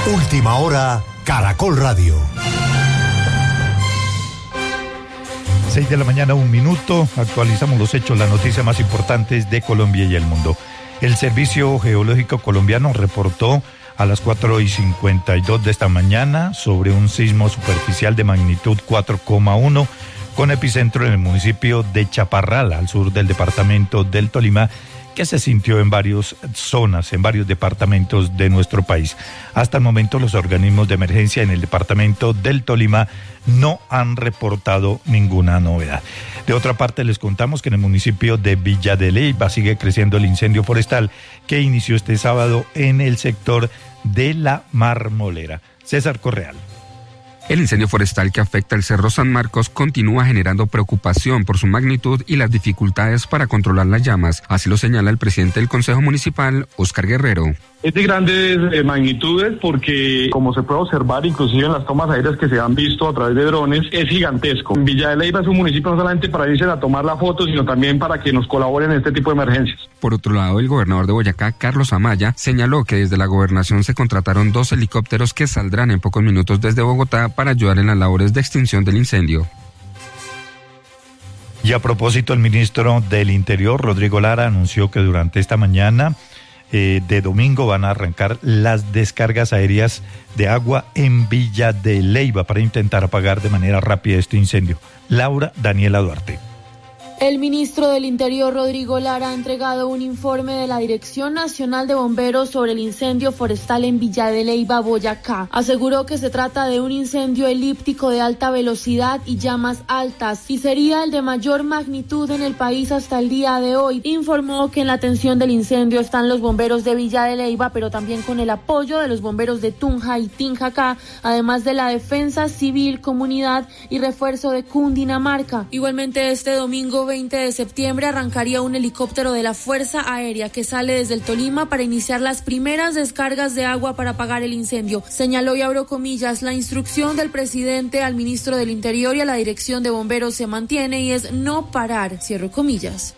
Última hora, Caracol Radio. 6 de la mañana, 1 minuto. Actualizamos los hechos, las noticias más importantes de Colombia y el mundo. El Servicio Geológico Colombiano reportó a las 4:52 de esta mañana sobre un sismo superficial de magnitud 4,1 con epicentro en el municipio de Chaparral, al sur del departamento del Tolima, que se sintió en varias zonas, en varios departamentos de nuestro país. Hasta el momento, los organismos de emergencia en el departamento del Tolima no han reportado ninguna novedad. De otra parte, les contamos que en el municipio de Villa de Leyva sigue creciendo el incendio forestal que inició este sábado en el sector de La Marmolera. César Correal. El incendio forestal que afecta el Cerro San Marcos continúa generando preocupación por su magnitud y las dificultades para controlar las llamas. Así lo señala el presidente del Consejo Municipal, Óscar Guerrero. Es de grandes magnitudes porque, como se puede observar inclusive en las tomas aéreas que se han visto a través de drones, es gigantesco. Villa de Leyva es un municipio no solamente para irse a tomar la foto, sino también para que nos colaboren en este tipo de emergencias. Por otro lado, el gobernador de Boyacá, Carlos Amaya, señaló que desde la gobernación se contrataron 2 helicópteros que saldrán en pocos minutos desde Bogotá para ayudar en las labores de extinción del incendio. Y a propósito, el ministro del Interior, Rodrigo Lara, anunció que durante esta mañana de domingo van a arrancar las descargas aéreas de agua en Villa de Leyva para intentar apagar de manera rápida este incendio. Laura Daniela Duarte. El ministro del Interior, Rodrigo Lara, ha entregado un informe de la Dirección Nacional de Bomberos sobre el incendio forestal en Villa de Leyva, Boyacá. Aseguró que se trata de un incendio elíptico de alta velocidad y llamas altas y sería el de mayor magnitud en el país hasta el día de hoy. Informó que en la atención del incendio están los bomberos de Villa de Leyva, pero también con el apoyo de los bomberos de Tunja y Tinjacá, además de la Defensa Civil, Comunidad y Refuerzo de Cundinamarca. Igualmente, este domingo 20 de septiembre arrancaría un helicóptero de la Fuerza Aérea que sale desde el Tolima para iniciar las primeras descargas de agua para apagar el incendio. Señaló, y abro comillas, la instrucción del presidente al ministro del Interior y a la Dirección de Bomberos se mantiene y es no parar, cierro comillas.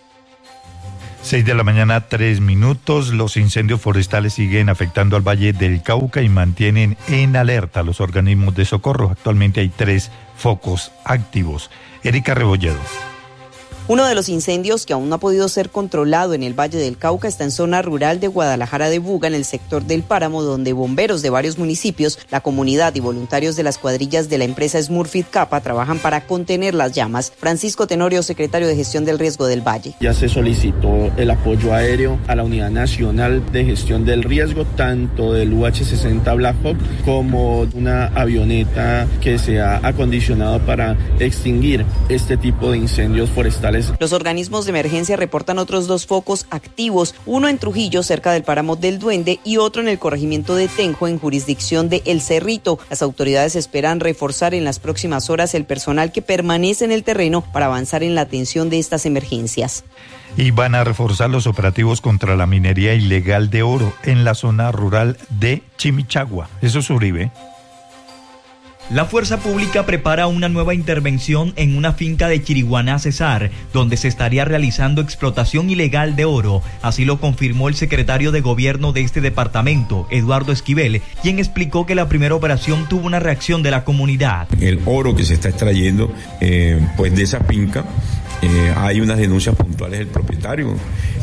6 de la mañana, 3 minutos. Los incendios forestales siguen afectando al Valle del Cauca y mantienen en alerta a los organismos de socorro. Actualmente hay 3 focos activos. Erika Rebolledo. Uno de los incendios que aún no ha podido ser controlado en el Valle del Cauca está en zona rural de Guadalajara de Buga, en el sector del Páramo, donde bomberos de varios municipios, la comunidad y voluntarios de las cuadrillas de la empresa Smurfit Kappa trabajan para contener las llamas. Francisco Tenorio, secretario de Gestión del Riesgo del Valle. Ya se solicitó el apoyo aéreo a la Unidad Nacional de Gestión del Riesgo, tanto del UH-60 Black Hawk como una avioneta que se ha acondicionado para extinguir este tipo de incendios forestales. Los organismos de emergencia reportan otros 2 focos activos, uno en Trujillo, cerca del Páramo del Duende, y otro en el corregimiento de Tenjo, en jurisdicción de El Cerrito. Las autoridades esperan reforzar en las próximas horas el personal que permanece en el terreno para avanzar en la atención de estas emergencias. Y van a reforzar los operativos contra la minería ilegal de oro en la zona rural de Chimichagua. Eso es Uribe. La fuerza pública prepara una nueva intervención en una finca de Chiriguaná, Cesar, donde se estaría realizando explotación ilegal de oro. Así lo confirmó el secretario de gobierno de este departamento, Eduardo Esquivel, quien explicó que la primera operación tuvo una reacción de la comunidad. El oro que se está extrayendo pues de esa finca, hay unas denuncias puntuales del propietario.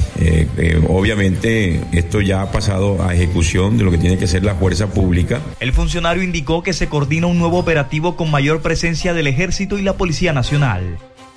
Obviamente esto ya ha pasado a ejecución de lo que tiene que ser la fuerza pública. El funcionario indicó que se coordina un nuevo operativo con mayor presencia del Ejército y la Policía Nacional.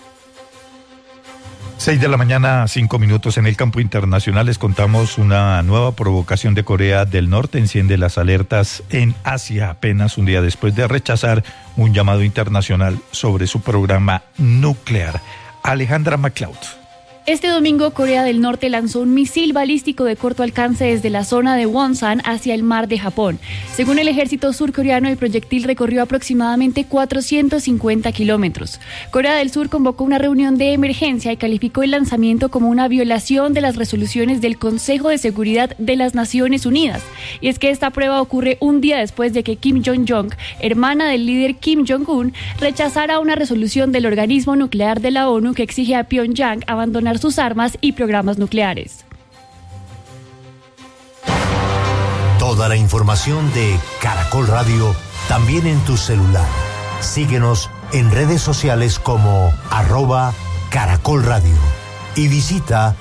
6 de la mañana, 5 minutos. En el campo internacional les contamos una nueva provocación de Corea del Norte. Enciende las alertas en Asia apenas un día después de rechazar un llamado internacional sobre su programa nuclear. Alejandra MacLeod. Este domingo, Corea del Norte lanzó un misil balístico de corto alcance desde la zona de Wonsan hacia el mar de Japón. Según el ejército surcoreano, el proyectil recorrió aproximadamente 450 kilómetros. Corea del Sur convocó una reunión de emergencia y calificó el lanzamiento como una violación de las resoluciones del Consejo de Seguridad de las Naciones Unidas. Y es que esta prueba ocurre un día después de que Kim Jong-un, hermana del líder Kim Jong-un, rechazara una resolución del organismo nuclear de la ONU que exige a Pyongyang abandonar sus armas y programas nucleares. Toda la información de Caracol Radio también en tu celular. Síguenos en redes sociales como @Caracol Radio y visita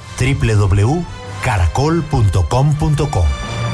www.caracol.com.co.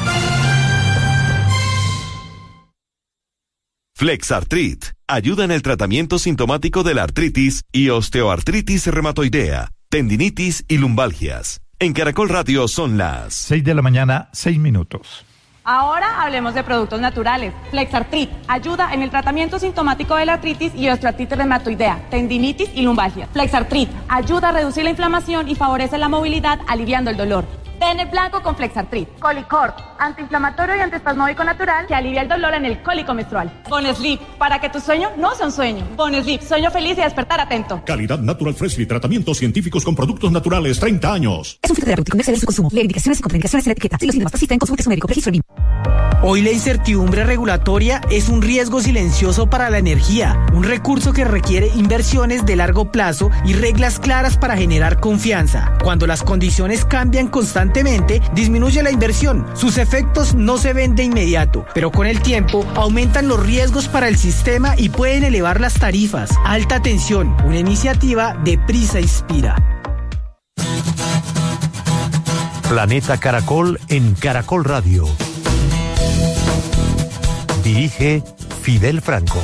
Flexartrit ayuda en el tratamiento sintomático de la artritis y osteoartritis reumatoidea, tendinitis y lumbalgias. En Caracol Radio son las 6 de la mañana, 6 minutos. Ahora hablemos de productos naturales. Flexartrit ayuda en el tratamiento sintomático de la artritis y osteoartritis reumatoidea, tendinitis y lumbalgia. Flexartrit ayuda a reducir la inflamación y favorece la movilidad, aliviando el dolor. Té blanco con Flexartrit. Colicort, antiinflamatorio y antiespasmódico natural que alivia el dolor en el cólico menstrual. Bonesleep, para que tu sueño no sea un sueño. Bonesleep, sueño feliz y despertar atento. Calidad Natural Freshly, tratamientos científicos con productos naturales, 30 años. Es un fitoterapéutico, no excede su consumo. Lee indicaciones y contraindicaciones en la etiqueta. Si los síntomas persisten, consulte a su médico. Registro BIM. Hoy la incertidumbre regulatoria es un riesgo silencioso para la energía, un recurso que requiere inversiones de largo plazo y reglas claras para generar confianza. Cuando las condiciones cambian constantemente, disminuye la inversión. Sus efectos no se ven de inmediato, pero con el tiempo aumentan los riesgos para el sistema y pueden elevar las tarifas. Alta tensión, una iniciativa de Prisa Inspira. Planeta Caracol en Caracol Radio. Dirige Fidel Franco.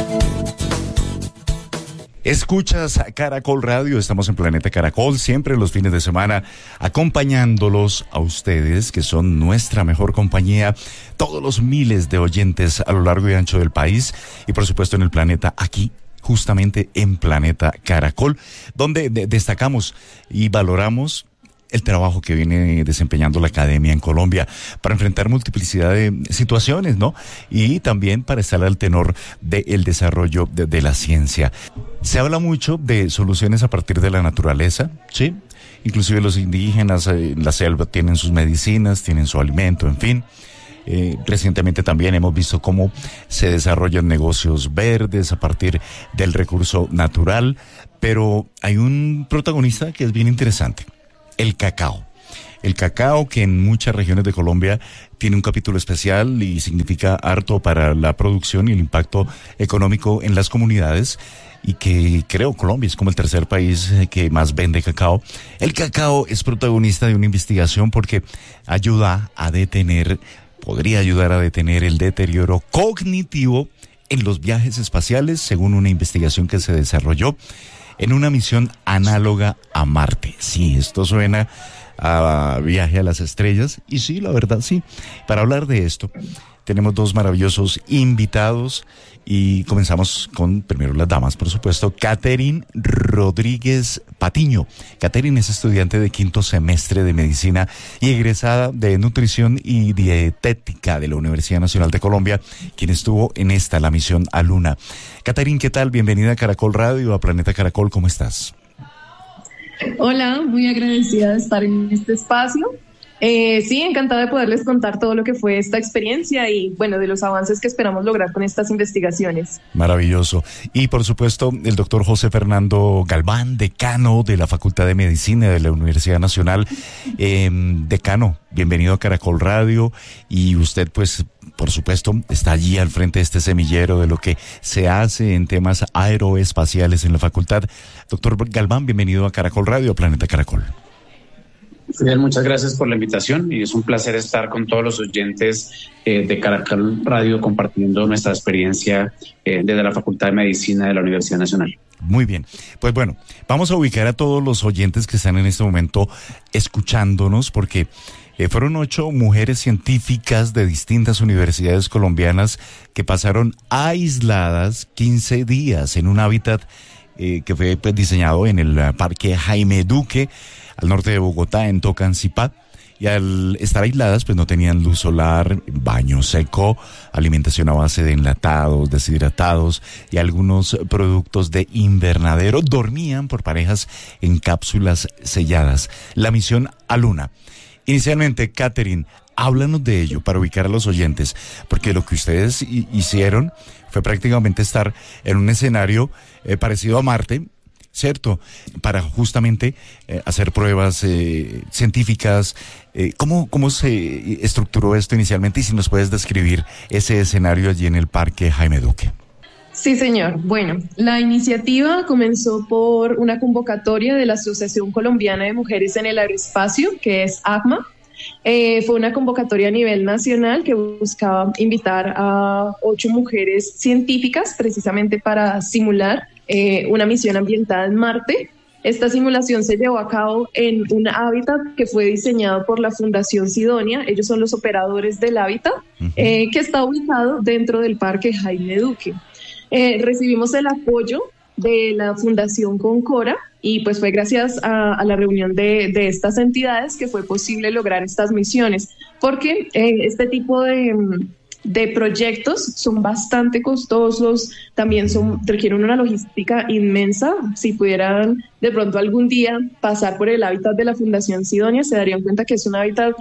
Escuchas Caracol Radio, estamos en Planeta Caracol, siempre los fines de semana, acompañándolos a ustedes, que son nuestra mejor compañía, todos los miles de oyentes a lo largo y ancho del país, y por supuesto en el planeta, aquí, justamente en Planeta Caracol, donde destacamos y valoramos el trabajo que viene desempeñando la academia en Colombia para enfrentar multiplicidad de situaciones, ¿no? Y también para estar al tenor del desarrollo de la ciencia. Se habla mucho de soluciones a partir de la naturaleza, ¿sí? Inclusive los indígenas en la selva tienen sus medicinas, tienen su alimento, en fin. Recientemente también hemos visto cómo se desarrollan negocios verdes a partir del recurso natural, pero hay un protagonista que es bien interesante. El cacao. El cacao, que en muchas regiones de Colombia tiene un capítulo especial y significa harto para la producción y el impacto económico en las comunidades, y que creo Colombia es como el tercer país que más vende cacao. El cacao es protagonista de una investigación porque podría ayudar a detener el deterioro cognitivo en los viajes espaciales, según una investigación que se desarrolló en una misión análoga a Marte. Sí, esto suena a viaje a las estrellas, y sí, la verdad, sí. Para hablar de esto, tenemos dos maravillosos invitados, y comenzamos con, primero las damas, por supuesto, Catherine Rodríguez Patiño. Catherine es estudiante de 5º semestre de Medicina y egresada de Nutrición y Dietética de la Universidad Nacional de Colombia, quien estuvo en la misión a Luna. Catherine, ¿qué tal? Bienvenida a Caracol Radio, a Planeta Caracol, ¿cómo estás? Hola, muy agradecida de estar en este espacio. Sí, encantada de poderles contar todo lo que fue esta experiencia y, bueno, de los avances que esperamos lograr con estas investigaciones. Maravilloso. Y, por supuesto, el doctor José Fernando Galván, decano de la Facultad de Medicina de la Universidad Nacional. Decano, bienvenido a Caracol Radio, y usted, pues, por supuesto, está allí al frente de este semillero de lo que se hace en temas aeroespaciales en la facultad. Doctor Galván, bienvenido a Caracol Radio, a Planeta Caracol. Fidel, muchas gracias por la invitación, y es un placer estar con todos los oyentes de Caracol Radio compartiendo nuestra experiencia desde la Facultad de Medicina de la Universidad Nacional. Muy bien, pues bueno, vamos a ubicar a todos los oyentes que están en este momento escuchándonos, porque fueron 8 mujeres científicas de distintas universidades colombianas que pasaron aisladas 15 días en un hábitat que fue diseñado en el Parque Jaime Duque, al norte de Bogotá, en Tocancipá, y al estar aisladas pues no tenían luz solar, baño seco, alimentación a base de enlatados, deshidratados y algunos productos de invernadero. Dormían por parejas en cápsulas selladas. La misión a Luna. Inicialmente, Catherine, háblanos de ello para ubicar a los oyentes, porque lo que ustedes hicieron fue prácticamente estar en un escenario parecido a Marte, ¿cierto? Para justamente hacer pruebas científicas. ¿Cómo se estructuró esto inicialmente? Y si nos puedes describir ese escenario allí en el Parque Jaime Duque. Sí, señor. Bueno, la iniciativa comenzó por una convocatoria de la Asociación Colombiana de Mujeres en el Aeroespacio, que es ACMA. Fue una convocatoria a nivel nacional que buscaba invitar a 8 mujeres científicas precisamente para simular una misión ambiental en Marte. Esta simulación se llevó a cabo en un hábitat que fue diseñado por la Fundación Sidonia. Ellos son los operadores del hábitat, que está ubicado dentro del Parque Jaime Duque. Recibimos el apoyo de la Fundación Concora y pues fue gracias a la reunión de estas entidades que fue posible lograr estas misiones, porque este tipo de proyectos son bastante costosos, también requieren una logística inmensa. Si pudieran de pronto algún día pasar por el hábitat de la Fundación Sidonia, se darían cuenta que es un hábitat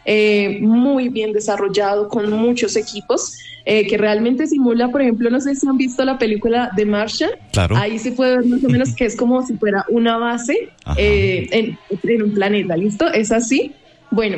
muy bien desarrollado, con muchos equipos, que realmente simula, por ejemplo, no sé si han visto la película The Martian. Claro. Ahí se puede ver más o menos que es como si fuera una base en un planeta, ¿listo? Es así. Bueno,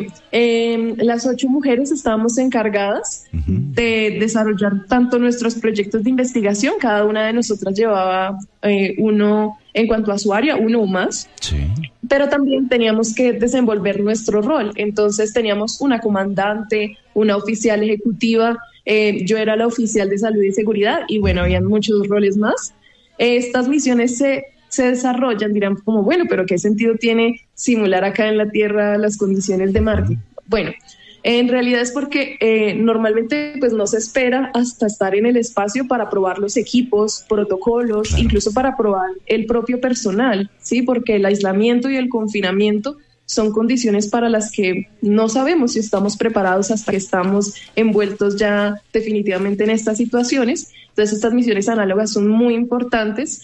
las 8 mujeres estábamos encargadas de desarrollar tanto nuestros proyectos de investigación. Cada una de nosotras llevaba uno en cuanto a su área, uno o más. Sí. Pero también teníamos que desenvolver nuestro rol. Entonces teníamos una comandante, una oficial ejecutiva, yo era la oficial de salud y seguridad y bueno, habían muchos roles más. Estas misiones se desarrollan, dirán como, bueno, pero ¿qué sentido tiene simular acá en la Tierra las condiciones de Marte? Bueno, en realidad es porque normalmente pues no se espera hasta estar en el espacio para probar los equipos, protocolos, claro, incluso para probar el propio personal, ¿sí? Porque el aislamiento y el confinamiento son condiciones para las que no sabemos si estamos preparados hasta que estamos envueltos ya definitivamente en estas situaciones. Entonces estas misiones análogas son muy importantes.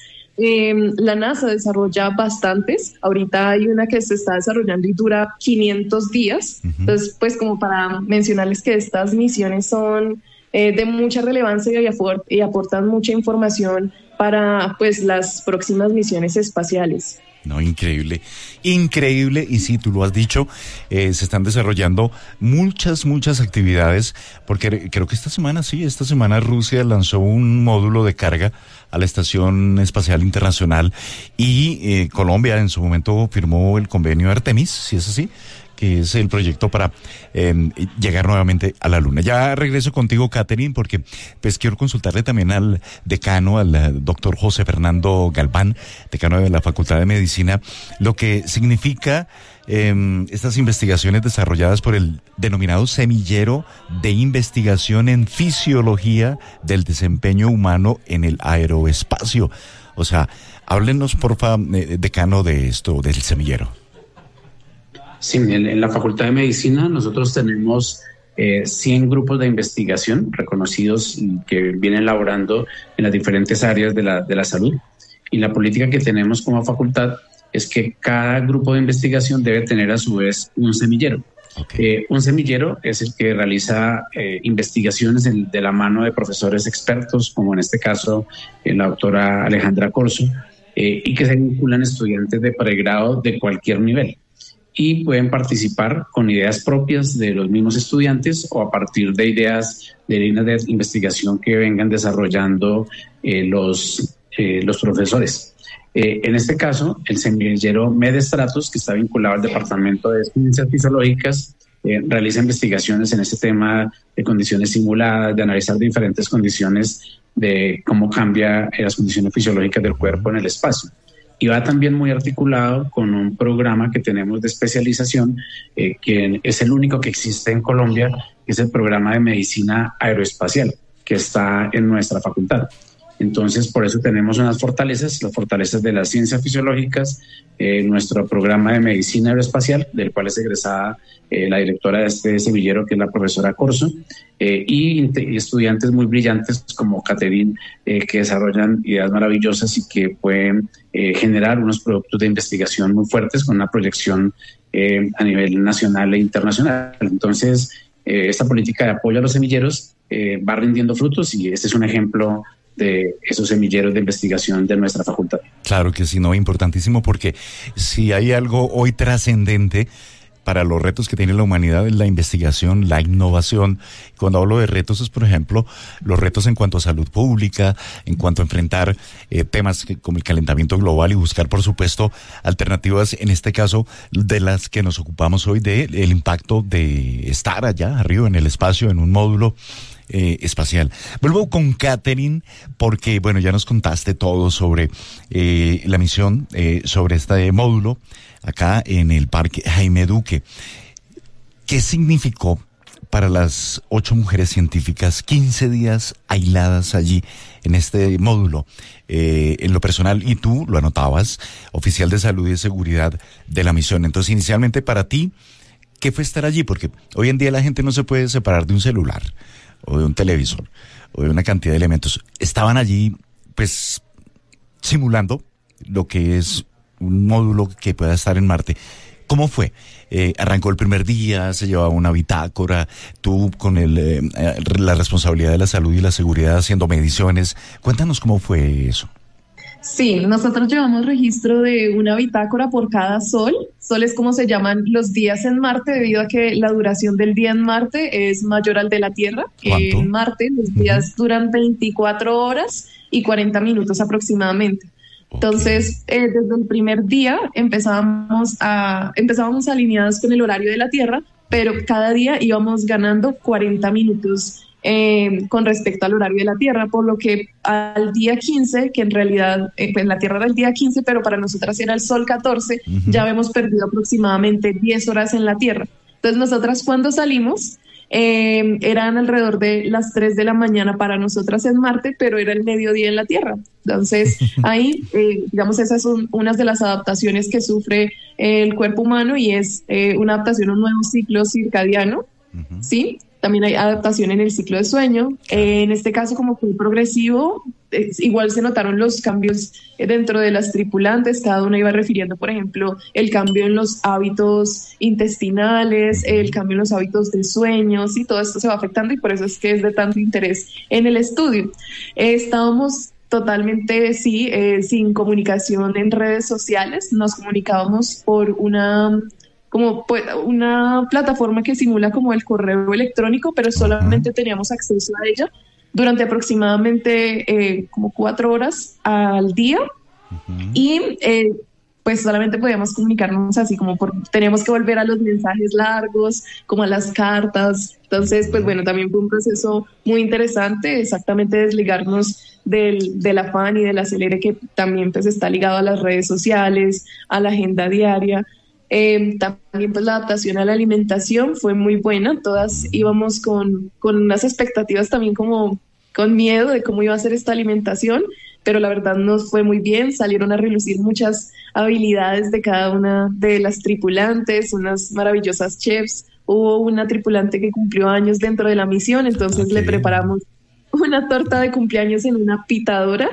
La NASA desarrolla bastantes. Ahorita hay una que se está desarrollando y dura 500 días. Entonces, pues como para mencionarles que estas misiones son de mucha relevancia y aportan mucha información para pues las próximas misiones espaciales. No, increíble, increíble, y sí, tú lo has dicho, se están desarrollando muchas actividades, porque creo que esta semana Rusia lanzó un módulo de carga a la Estación Espacial Internacional y Colombia en su momento firmó el convenio Artemis, si es así, que es el proyecto para llegar nuevamente a la Luna. Ya regreso contigo, Catherine, porque pues quiero consultarle también al decano, al doctor José Fernando Galván, decano de la Facultad de Medicina, lo que significa estas investigaciones desarrolladas por el denominado semillero de investigación en fisiología del desempeño humano en el aeroespacio. O sea, háblenos, porfa, decano, de esto, del semillero. Sí, en la Facultad de Medicina nosotros tenemos 100 grupos de investigación reconocidos que vienen laborando en las diferentes áreas de la salud. Y la política que tenemos como facultad es que cada grupo de investigación debe tener a su vez un semillero. Okay. Un semillero es el que realiza investigaciones de la mano de profesores expertos, como en este caso la doctora Alejandra Corso, y que se vinculan estudiantes de pregrado de cualquier nivel. Y pueden participar con ideas propias de los mismos estudiantes o a partir de ideas de líneas de investigación que vengan desarrollando los profesores. En este caso, el semillero Medestratos, que está vinculado al Departamento de Ciencias Fisiológicas, realiza investigaciones en este tema de condiciones simuladas, de analizar diferentes condiciones de cómo cambia las condiciones fisiológicas del cuerpo en el espacio. Y va también muy articulado con un programa que tenemos de especialización, que es el único que existe en Colombia, que es el programa de medicina aeroespacial, que está en nuestra facultad. Entonces, por eso tenemos unas fortalezas, las fortalezas de las ciencias fisiológicas, nuestro programa de medicina aeroespacial, del cual es egresada la directora de este semillero, que es la profesora Corso, y estudiantes muy brillantes como Catherine, que desarrollan ideas maravillosas y que pueden generar unos productos de investigación muy fuertes con una proyección a nivel nacional e internacional. Entonces, esta política de apoyo a los semilleros va rindiendo frutos y este es un ejemplo de esos semilleros de investigación de nuestra facultad. Claro que sí, no, importantísimo, porque si hay algo hoy trascendente para los retos que tiene la humanidad es la investigación, la innovación. Cuando hablo de retos es, por ejemplo, los retos en cuanto a salud pública, en cuanto a enfrentar temas como el calentamiento global y buscar, por supuesto, alternativas, en este caso, de las que nos ocupamos hoy, del impacto de estar allá arriba en el espacio, en un módulo espacial. Vuelvo con Katherine porque, bueno, ya nos contaste todo sobre la misión, sobre este módulo acá en el Parque Jaime Duque. ¿Qué significó para las 8 mujeres científicas 15 días aisladas allí en este módulo? En lo personal, y tú lo anotabas, oficial de salud y de seguridad de la misión. Entonces, inicialmente para ti, ¿qué fue estar allí? Porque hoy en día la gente no se puede separar de un celular o de un televisor o de una cantidad de elementos. Estaban allí, pues, simulando lo que es un módulo que pueda estar en Marte. ¿Cómo fue? Arrancó el primer día, se llevaba una bitácora, tú con la responsabilidad de la salud y la seguridad haciendo mediciones. Cuéntanos cómo fue eso. Sí, nosotros llevamos registro de una bitácora por cada sol. Sol es como se llaman los días en Marte, debido a que la duración del día en Marte es mayor al de la Tierra. En Marte los días duran 24 horas y 40 minutos aproximadamente. Entonces, desde el primer día empezábamos alineados con el horario de la Tierra, pero cada día íbamos ganando 40 minutos con respecto al horario de la Tierra, por lo que al día 15, que en realidad pues la Tierra era el día 15, pero para nosotras era el Sol 14, ya habíamos perdido aproximadamente 10 horas en la Tierra. Entonces, nosotras cuando salimos, eran alrededor de las 3 de la mañana para nosotras en Marte, pero era el mediodía en la Tierra. Entonces ahí, digamos, esas son unas de las adaptaciones que sufre el cuerpo humano, y es una adaptación a un nuevo ciclo circadiano, ¿sí? También hay adaptación en el ciclo de sueño. En este caso, como fue progresivo, igual se notaron los cambios dentro de las tripulantes. Cada una iba refiriendo, por ejemplo, el cambio en los hábitos intestinales, el cambio en los hábitos de sueños, y todo esto se va afectando, y por eso es que es de tanto interés en el estudio. Estábamos totalmente, sin comunicación en redes sociales. Nos comunicábamos por una plataforma que simula como el correo electrónico, pero solamente teníamos acceso a ella durante aproximadamente como 4 horas al día, y pues solamente podíamos comunicarnos así, como teníamos que volver a los mensajes largos, como a las cartas. Entonces, pues bueno, también fue un proceso muy interesante, exactamente desligarnos del afán y del acelere que también pues está ligado a las redes sociales, a la agenda diaria. También pues la adaptación a la alimentación fue muy buena. Todas íbamos con unas expectativas también, como con miedo de cómo iba a ser esta alimentación, pero la verdad nos fue muy bien. Salieron a relucir muchas habilidades de cada una de las tripulantes, unas maravillosas chefs. Hubo una tripulante que cumplió años dentro de la misión, entonces le preparamos una torta de cumpleaños en una pitadora.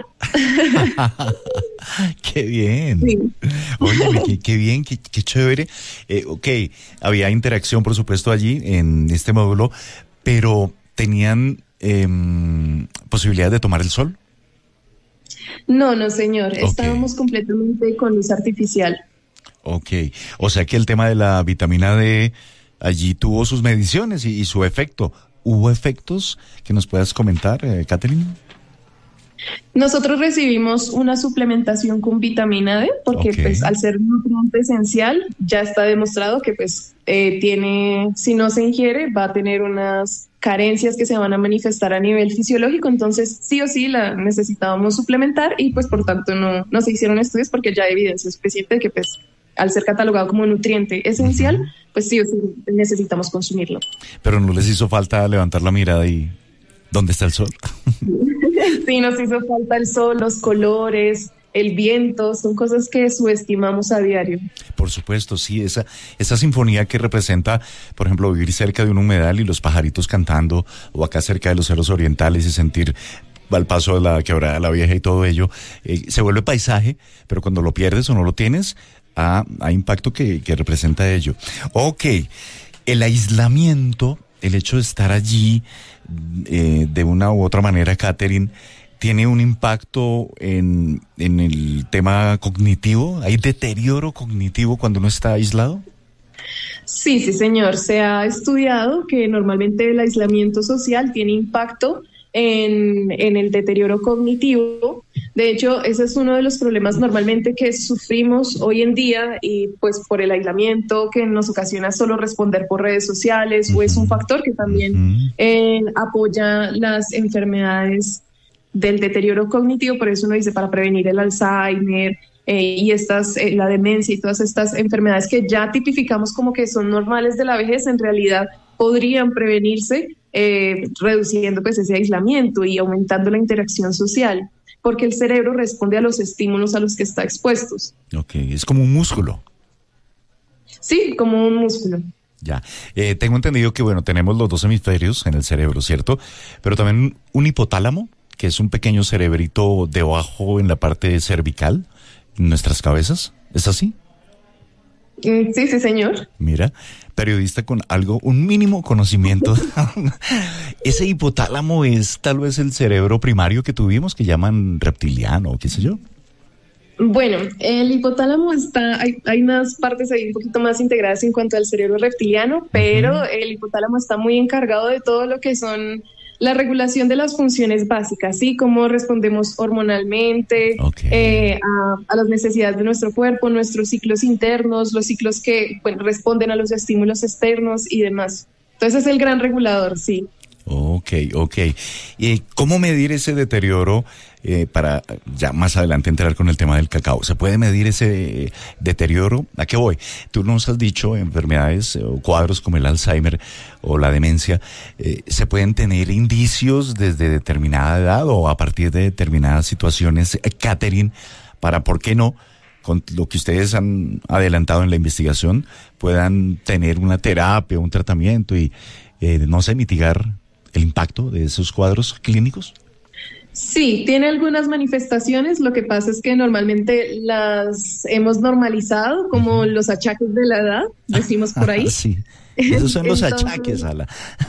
¡Qué bien! Sí. Oye, qué bien, qué chévere. Ok, había interacción, por supuesto, allí en este módulo, pero ¿tenían posibilidad de tomar el sol? No, señor. Okay. Estábamos completamente con luz artificial. Ok, o sea que el tema de la vitamina D allí tuvo sus mediciones y su efecto. ¿Hubo efectos que nos puedas comentar, Katherine? Nosotros recibimos una suplementación con vitamina D porque pues al ser un nutriente esencial ya está demostrado que pues si no se ingiere va a tener unas carencias que se van a manifestar a nivel fisiológico. Entonces sí o sí la necesitábamos suplementar, y pues por tanto no se hicieron estudios porque ya hay evidencia suficiente de que pues al ser catalogado como nutriente esencial, pues sí o sí necesitamos consumirlo. Pero no les hizo falta levantar la mirada y ¿dónde está el sol? Sí, nos hizo falta el sol, los colores, el viento, son cosas que subestimamos a diario. Por supuesto, sí, esa sinfonía que representa, por ejemplo, vivir cerca de un humedal y los pajaritos cantando, o acá cerca de los cerros orientales y sentir al paso de la Quebrada la Vieja y todo ello, se vuelve paisaje, pero cuando lo pierdes o no lo tienes, hay impacto que representa ello. Ok, el aislamiento, el hecho de estar allí de una u otra manera, Katherine, ¿tiene un impacto en el tema cognitivo? ¿Hay deterioro cognitivo cuando uno está aislado? Sí, señor. Se ha estudiado que normalmente el aislamiento social tiene impacto en el deterioro cognitivo. De hecho, ese es uno de los problemas normalmente que sufrimos hoy en día, y pues por el aislamiento que nos ocasiona solo responder por redes sociales, o es un factor que también apoya las enfermedades del deterioro cognitivo. Por eso uno dice, para prevenir el Alzheimer y la demencia y todas estas enfermedades que ya tipificamos como que son normales de la vejez, en realidad podrían prevenirse reduciendo pues ese aislamiento y aumentando la interacción social, porque el cerebro responde a los estímulos a los que está expuestos. Ok, es como un músculo. Sí, como un músculo. Ya, tengo entendido que, bueno, tenemos los 2 hemisferios en el cerebro, ¿cierto? Pero también un hipotálamo, que es un pequeño cerebrito debajo en la parte cervical, en nuestras cabezas. ¿Es así? Sí, señor. Mira, periodista con un mínimo conocimiento. Ese hipotálamo es tal vez el cerebro primario que tuvimos, que llaman reptiliano, qué sé yo. Bueno, el hipotálamo hay unas partes ahí un poquito más integradas en cuanto al cerebro reptiliano, pero el hipotálamo está muy encargado de todo lo que son la regulación de las funciones básicas, ¿sí? Cómo respondemos hormonalmente, a las necesidades de nuestro cuerpo, nuestros ciclos internos, los ciclos que responden a los estímulos externos y demás. Entonces es el gran regulador, sí. Ok. ¿Y cómo medir ese deterioro para ya más adelante entrar con el tema del cacao? ¿Se puede medir ese deterioro? ¿A qué voy? Tú nos has dicho enfermedades o cuadros como el Alzheimer o la demencia, ¿se pueden tener indicios desde determinada edad o a partir de determinadas situaciones, Catherine, para, por qué no, con lo que ustedes han adelantado en la investigación, puedan tener una terapia, un tratamiento y, no sé, mitigar el impacto de esos cuadros clínicos? Sí, tiene algunas manifestaciones. Lo que pasa es que normalmente las hemos normalizado como los achaques de la edad, decimos por ahí. Sí, esos son los achaques, Ala.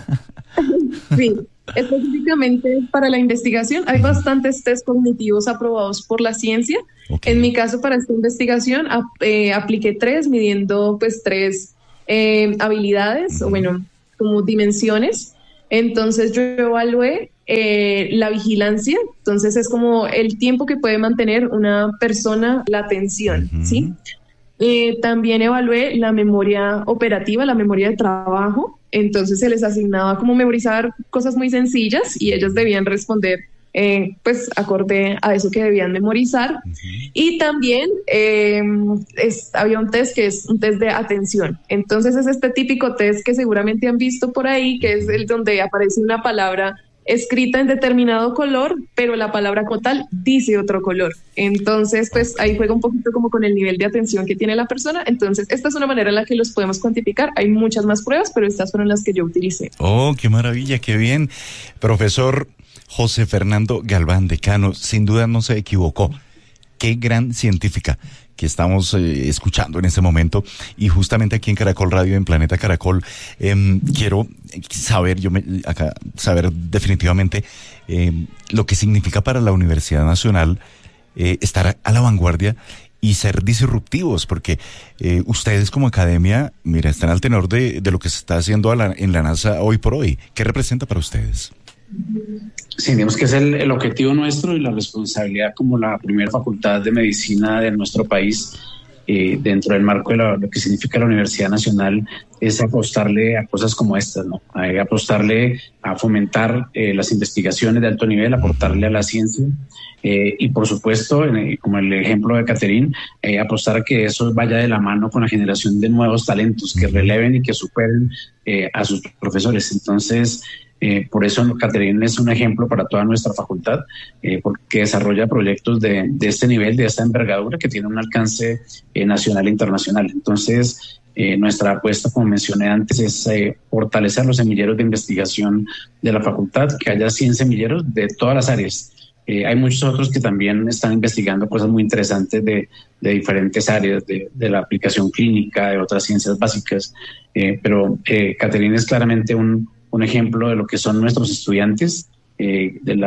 Sí, específicamente para la investigación hay bastantes test cognitivos aprobados por la ciencia. En mi caso, para esta investigación, apliqué 3, midiendo pues 3 habilidades, o bueno, como dimensiones. Entonces yo evalué la vigilancia, entonces es como el tiempo que puede mantener una persona la atención, ¿sí? También evalué la memoria operativa, la memoria de trabajo, entonces se les asignaba como memorizar cosas muy sencillas y ellas debían responder pues acorde a eso que debían memorizar. Y también había un test que es un test de atención. Entonces es este típico test que seguramente han visto por ahí, que es el donde aparece una palabra escrita en determinado color, pero la palabra como tal dice otro color. Entonces, pues ahí juega un poquito como con el nivel de atención que tiene la persona. Entonces, esta es una manera en la que los podemos cuantificar. Hay muchas más pruebas, pero estas fueron las que yo utilicé. Oh, qué maravilla, qué bien. Profesor José Fernando Galván, decano, sin duda no se equivocó. Qué gran científica que estamos escuchando en este momento, y justamente aquí en Caracol Radio, en Planeta Caracol, quiero saber, saber definitivamente lo que significa para la Universidad Nacional estar a la vanguardia y ser disruptivos, porque ustedes como academia, mira, están al tenor de lo que se está haciendo en la NASA hoy por hoy. ¿Qué representa para ustedes? Sí, digamos que es el objetivo nuestro y la responsabilidad como la primera facultad de medicina de nuestro país, dentro del marco de lo que significa la Universidad Nacional, es apostarle a cosas como estas, ¿no? Apostarle a fomentar las investigaciones de alto nivel, aportarle a la ciencia y por supuesto, como el ejemplo de Catherine, apostar a que eso vaya de la mano con la generación de nuevos talentos que releven y que superen a sus profesores. Entonces, por eso Catherine es un ejemplo para toda nuestra facultad, porque desarrolla proyectos de este nivel, de esta envergadura, que tiene un alcance nacional e internacional. Entonces, nuestra apuesta, como mencioné antes, es fortalecer los semilleros de investigación de la facultad, que haya 100 semilleros de todas las áreas. Hay muchos otros que también están investigando cosas muy interesantes de diferentes áreas, de la aplicación clínica, de otras ciencias básicas, pero Catherine es claramente un ejemplo de lo que son nuestros estudiantes, de la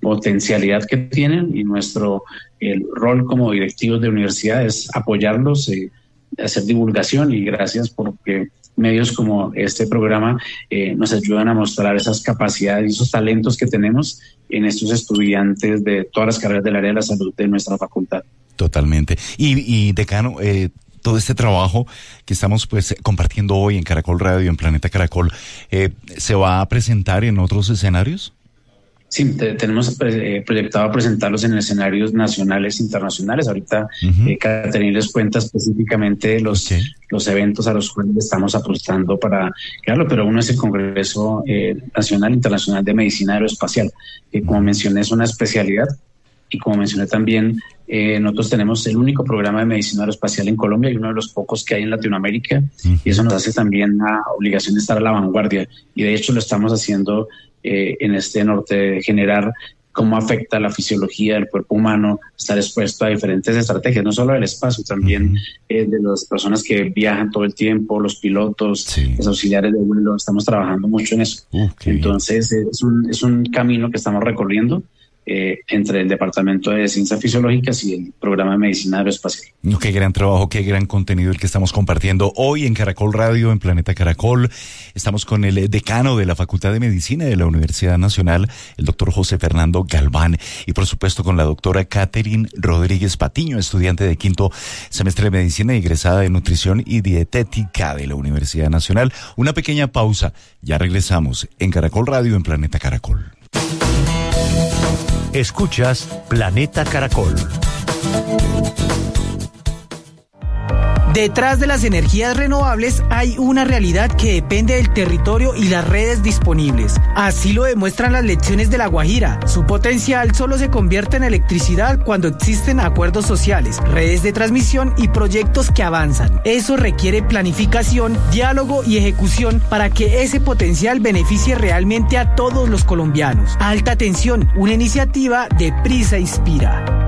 potencialidad que tienen, y el rol como directivos de universidad es apoyarlos, hacer divulgación, y gracias porque medios como este programa nos ayudan a mostrar esas capacidades y esos talentos que tenemos en estos estudiantes de todas las carreras del área de la salud de nuestra facultad. Totalmente. Y decano, todo este trabajo que estamos pues compartiendo hoy en Caracol Radio, en Planeta Caracol, ¿se va a presentar en otros escenarios? Sí, tenemos proyectado presentarlos en escenarios nacionales e internacionales. Ahorita Caterine les cuenta específicamente los eventos a los cuales estamos apostando para crearlo, pero uno es el Congreso Nacional e Internacional de Medicina Aeroespacial, que como mencioné es una especialidad, y como mencioné también, nosotros tenemos el único programa de medicina aeroespacial en Colombia y uno de los pocos que hay en Latinoamérica, y eso nos hace también la obligación de estar a la vanguardia, y de hecho lo estamos haciendo en este norte, de generar cómo afecta la fisiología del cuerpo humano, estar expuesto a diferentes estrategias, no solo del espacio, también de las personas que viajan todo el tiempo, los pilotos, los auxiliares de vuelo. Estamos trabajando mucho en eso. Entonces es un camino que estamos recorriendo entre el Departamento de Ciencias Fisiológicas y el Programa de Medicina Aeroespacial. Qué gran trabajo, qué gran contenido el que estamos compartiendo hoy en Caracol Radio, en Planeta Caracol. Estamos con el decano de la Facultad de Medicina de la Universidad Nacional, el doctor José Fernando Galván, y por supuesto con la doctora Caterine Rodríguez Patiño, estudiante de 5º semestre de Medicina y egresada de Nutrición y Dietética de la Universidad Nacional. Una pequeña pausa, ya regresamos en Caracol Radio, en Planeta Caracol. Escuchas Planeta Caracol. Detrás de las energías renovables hay una realidad que depende del territorio y las redes disponibles. Así lo demuestran las lecciones de La Guajira. Su potencial solo se convierte en electricidad cuando existen acuerdos sociales, redes de transmisión y proyectos que avanzan. Eso requiere planificación, diálogo y ejecución para que ese potencial beneficie realmente a todos los colombianos. Alta Tensión, una iniciativa de Prisa Inspira.